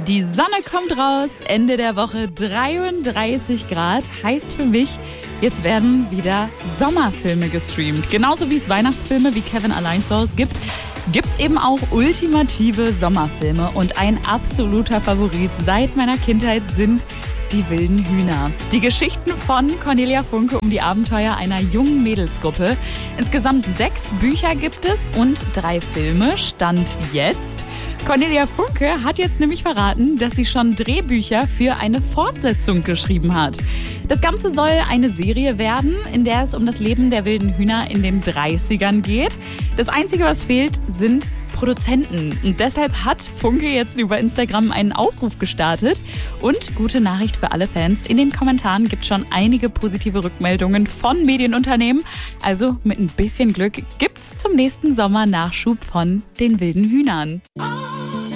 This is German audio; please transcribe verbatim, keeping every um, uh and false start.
Die Sonne kommt raus, Ende der Woche dreiunddreißig Grad, heißt für mich, jetzt werden wieder Sommerfilme gestreamt. Genauso wie es Weihnachtsfilme wie Kevin allein zu Hause gibt, gibt es eben auch ultimative Sommerfilme. Und ein absoluter Favorit seit meiner Kindheit sind Die wilden Hühner. Die Geschichten von Cornelia Funke um die Abenteuer einer jungen Mädelsgruppe. Insgesamt sechs Bücher gibt es und drei Filme, Stand jetzt. Cornelia Funke hat jetzt nämlich verraten, dass sie schon Drehbücher für eine Fortsetzung geschrieben hat. Das Ganze soll eine Serie werden, in der es um das Leben der wilden Hühner in den dreißigern geht. Das Einzige, was fehlt, sind Produzenten. Und deshalb hat Funke jetzt über Instagram einen Aufruf gestartet. Und gute Nachricht für alle Fans, in den Kommentaren gibt es schon einige positive Rückmeldungen von Medienunternehmen. Also mit ein bisschen Glück gibt's zum nächsten Sommer Nachschub von den wilden Hühnern.